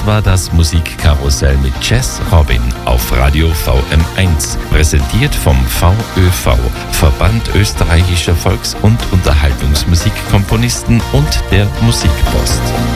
war das Musikkarussell mit Jazz Robin auf Radio VM1, präsentiert vom VÖV, Verband österreichischer Volks- und Unterhaltungsmusikkomponisten und der Musikpost.